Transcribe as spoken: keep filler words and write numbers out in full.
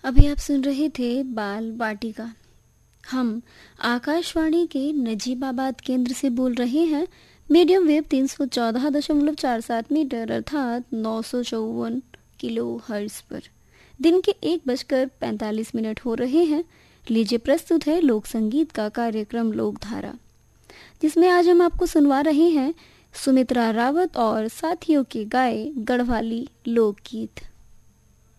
अभी आप सुन रहे थे बाल वाटिका। हम आकाशवाणी के नजीबाबाद केंद्र से बोल रहे हैं। मीडियम वेव तीन सौ चौदह दशमलव चार सात मीटर अर्थात नौ सौ चौवन किलो हर्ट्ज पर दिन के एक बजकर पैंतालीस मिनट हो रहे हैं। लीजिए प्रस्तुत है लोक संगीत का कार्यक्रम लोकधारा, जिसमें आज हम आपको सुनवा रहे हैं सुमित्रा रावत और साथियों के गाए गढ़वाली लोकगीत।